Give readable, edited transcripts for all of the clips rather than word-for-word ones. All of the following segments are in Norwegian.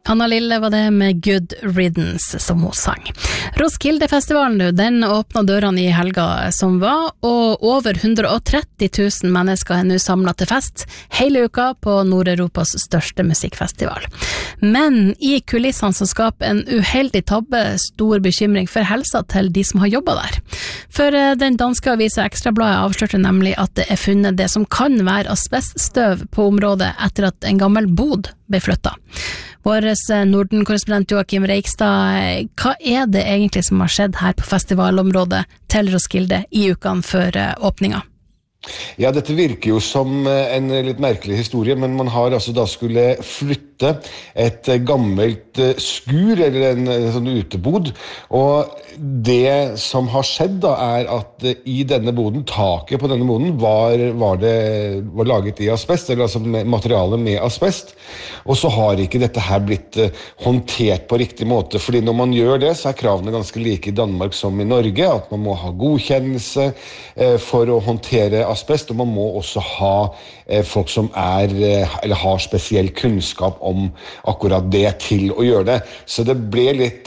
Anna Lille var det med Good Riddance som hun sang. Roskildefestivalen, den åpnet dørene i helga som var, og over 130 000 mennesker er nå samlet til fest hele uka på Nord-Europas største musikkfestival. Men i kulissene så skaper en uheldig tabbe stor bekymring for helsa til de som har jobbet der. For den danske avisa Ekstrabladet avslørte nemlig at det er funnet det som kan være asbeststøv på området etter at en gammel bod ble flyttet. Vår Norden-korrespondent Joakim Reikstad, hva er det egentlig som har skjedd her på festivalområdet til Roskilde i ukene før åpninga? Ja, dette virker jo som en litt merkelig historie, men man har altså da skulle flytte et gammelt skur, eller en sånn utebod, og det som har skjedd da er at i denne boden, taket på denne boden, var laget i asbest, eller altså materiale med asbest, og så har ikke dette her blitt håndtert på riktig måte, fordi når man gjør det, så er kravene ganske like i Danmark som i Norge, at man må ha godkjennelse for å håndtere asbest, og man må også ha folk som eller har spesiell kunnskap om akkurat det til å gjøre det. Så det ble litt,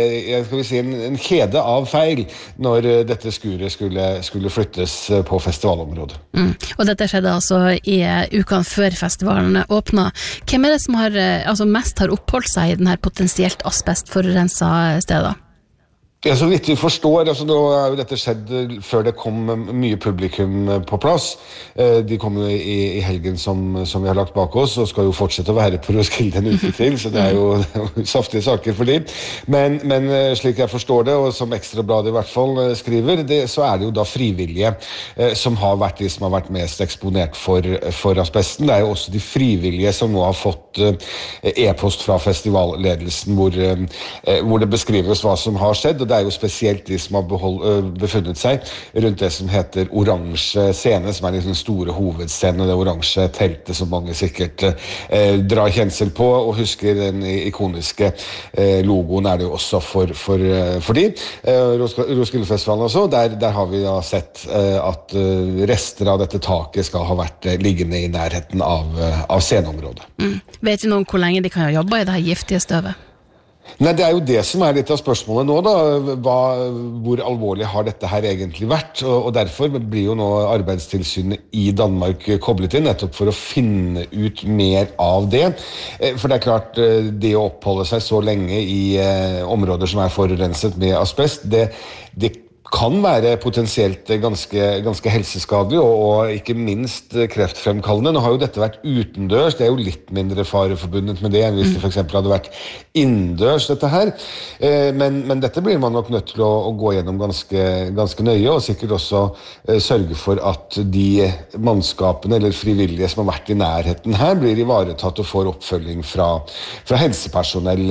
en kjede av feil når dette skuret skulle flyttes på festivalområdet. Og dette skjedde altså i ukene før festivalen åpnet. Hvem er det som mest har oppholdt seg i denne potensielt asbestforurenset stedet? Ja, så vidt vi forstår, nå har jo dette skjedd før det kom mye publikum på plass. De kom jo i helgen som vi har lagt bak oss, og skal jo fortsette å være på Roskilde en uke til, så det er jo saftige saker for dem. Men slik jeg forstår det, og som Ekstrabladet i hvert fall skriver, så er det jo da frivillige som har vært de som har vært mest eksponert for asbesten. Det er jo også de frivillige som nå har fått e-post fra festivalledelsen hvor det beskrives hva som har skjedd, og det er jo spesielt de som har befunnet seg rundt det som heter Oransje scene, som er den store hovedscenen, det oransje teltet som mange sikkert drar kjensel på, og husker den ikoniske logoen er det jo også for de. Roskildefestivalen også, der har vi da sett at rester av dette taket skal ha vært liggende i nærheten av sceneområdet. Vet du noen hvor lenge de kan ha jobbet i det her giftige støvet? Nei, det er jo det som er litt av spørsmålet nå da, hvor alvorlig har dette her egentlig vært, og derfor blir jo nå Arbeidstilsynet i Danmark koblet inn, nettopp for å finne ut mer av det, for det er klart, det å oppholde seg så lenge i områder som er forurenset med asbest, det kan være potensielt ganske helseskadelig, og ikke minst kreftfremkallende. Nå har jo dette vært utendørs, det er jo litt mindre fareforbundet med det enn hvis det for eksempel hadde vært innendørs dette her. Men dette blir man nok nødt til å gå gjennom ganske nøye, og sikkert også sørge for at de mannskapene eller frivillige som har vært i nærheten her blir ivaretatt og får oppfølging fra helsepersonell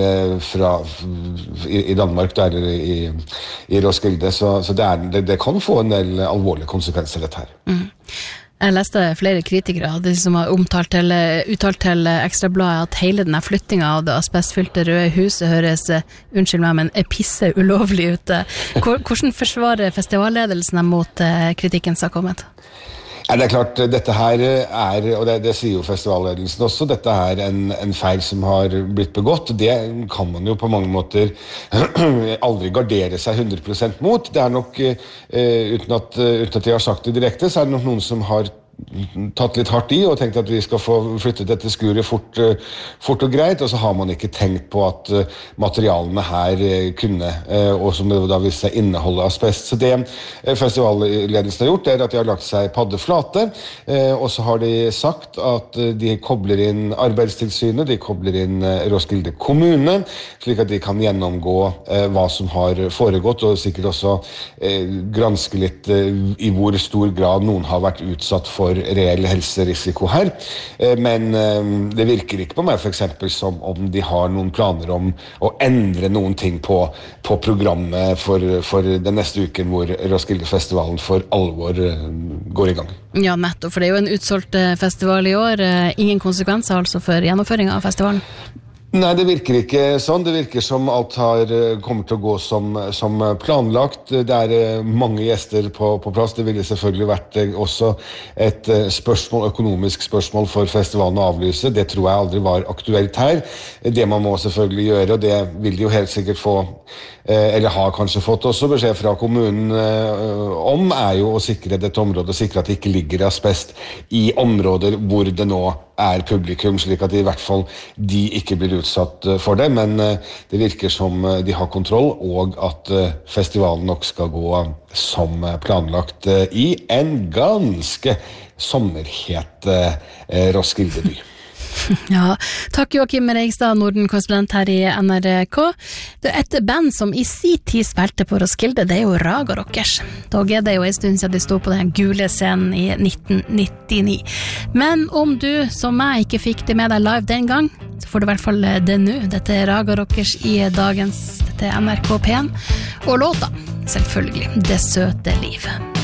i Danmark eller i Roskilde, så det kan få en del alvorlige konsekvenser dette her. Jeg leste flere kritikere de som har uttalt til Ekstrabladet at hele denne flyttingen av det asbestfylte røde huset høres, unnskyld meg, men pisse ulovlig ute. Hvordan forsvarer festivalledelsen mot kritikken som har kommet? Ja, det er klart, dette her og det sier jo festivalledelsen også, dette er en feil som har blitt begått, det kan man jo på mange måter aldri gardere seg 100% mot. Det er nok, uten at de har sagt det direkte, så er det nok noen som har tatt litt hardt i og tenkt at vi skal få flyttet dette skuret fort og greit, og så har man ikke tenkt på at materialene her kunne, og som det da vil seg inneholde asbest. Så det festivalledelsen har gjort er at de har lagt seg paddeflate, og så har de sagt at de kobler inn Arbeidstilsynet, de kobler inn Roskilde kommune, slik at de kan gjennomgå hva som har foregått, og sikkert også granske litt i hvor stor grad noen har vært utsatt for reell helserisiko her, men det virker ikke på meg for eksempel som om de har noen planer om å endre noen ting på programmet for den neste uken hvor Roskildefestivalen for alvor går i gang. Ja, nettopp, for det er jo en utsolgt festival i år, ingen konsekvenser altså for gjennomføringen av festivalen? Nei, det virker ikke sånn. Det virker som alt kommer til å gå som planlagt. Det mange gjester på plass. Det ville selvfølgelig vært også et økonomisk spørsmål for festivalen å avlyse. Det tror jeg aldri var aktuelt her. Det man må selvfølgelig gjøre, og det vil de jo helt sikkert få, eller har kanskje fått også beskjed fra kommunen om, jo å sikre dette området, sikre at det ikke ligger asbest i områder hvor det nå publikum, slik at i hvert fall de ikke blir utsatt for det, men det virker som de har kontroll, og at festivalen nok skal gå som planlagt i en ganske sommerhet Roskilde by. Ja, takk Joakim Reigstad, Norden-korrespondent her i NRK. Det et band som i sin tid spilte på Roskilde, det jo Raga Rockers. Dog det jo en stund siden de stod på den gule scenen i 1999. Men om du, som meg, ikke fikk det med deg live den gang, så får du I hvert fall det nå. Dette Raga Rockers i dagens NRK P1. Og låta, selvfølgelig, Det søte liv.